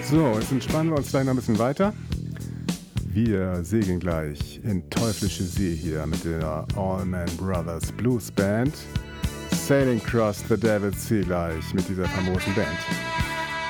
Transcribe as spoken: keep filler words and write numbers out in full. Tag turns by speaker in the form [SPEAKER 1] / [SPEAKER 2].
[SPEAKER 1] So, jetzt entspannen wir uns gleich noch ein bisschen weiter. Wir segeln gleich in teuflische See hier mit der Allman Brothers Blues Band. Sailing Across the Devil's Sea gleich mit dieser famosen Band.